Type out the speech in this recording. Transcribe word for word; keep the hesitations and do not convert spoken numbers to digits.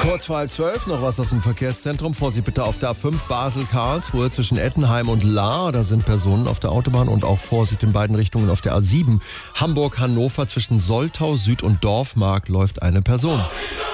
Kurz vor halb zwölf noch was aus dem Verkehrszentrum. Vorsicht bitte auf der A fünf Basel-Karlsruhe zwischen Ettenheim und Lahr. Da sind Personen auf der Autobahn und auch Vorsicht in beiden Richtungen auf der A sieben. Hamburg-Hannover zwischen Soltau Süd und Dorfmark läuft eine Person.